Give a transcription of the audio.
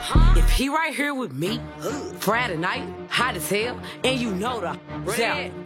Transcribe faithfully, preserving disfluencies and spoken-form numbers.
If he right here with me, Friday night, hot as hell, and you know the